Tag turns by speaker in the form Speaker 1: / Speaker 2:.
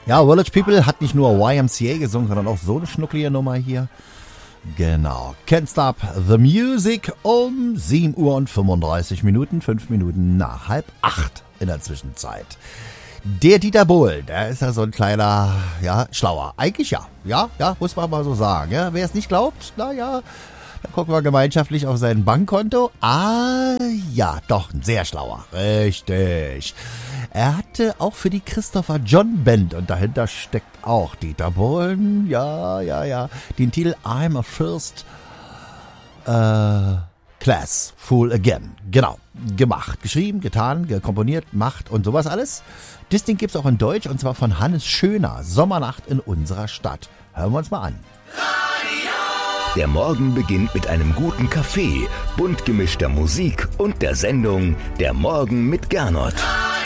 Speaker 1: Ja, Village People hat nicht nur YMCA gesungen, sondern auch so eine schnucklige Nummer hier. Genau. Can't Stop the Music um 7 Uhr und 35 Minuten, 5 Minuten nach 7:30 in der Zwischenzeit. Der Dieter Bohlen, der ist ja so ein kleiner, ja, Schlauer. Eigentlich ja. Ja, muss man mal so sagen. Ja, wer es nicht glaubt, naja, dann gucken wir gemeinschaftlich auf sein Bankkonto. Ah, ja, doch, ein sehr Schlauer. Richtig. Er hatte auch für die Christopher John Band, und dahinter steckt auch Dieter Bohlen, ja, den Titel I'm a First Class Fool Again. Genau, gemacht, geschrieben, getan, komponiert, macht und sowas alles. Das Ding gibt's auch in Deutsch, und zwar von Hannes Schöner, Sommernacht in unserer Stadt. Hören wir uns mal an.
Speaker 2: Der Morgen beginnt mit einem guten Kaffee, bunt gemischter Musik und der Sendung Der Morgen mit Gernot.